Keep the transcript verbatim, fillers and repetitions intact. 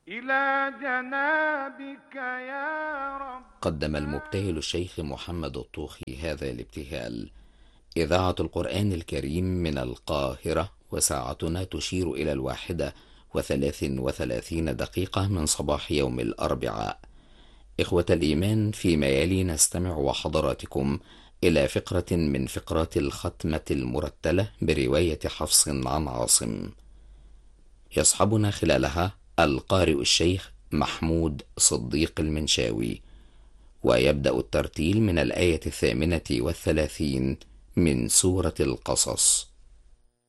إلى جنابك يا رب. قدم المبتهل الشيخ محمد الطوخي هذا الابتهال. إذاعة القرآن الكريم من القاهرة، وساعتنا تشير إلى الواحدة وثلاث وثلاثين دقيقة من صباح يوم الأربعاء. إخوة الإيمان، فيما يلي نستمع وحضراتكم إلى فقرة من فقرات الختمة المرتلة برواية حفص عن عاصم، يصحبنا خلالها القارئ الشيخ محمود صديق المنشاوي، ويبدأ الترتيل من الآية الثامنة والثلاثين من سورة القصص.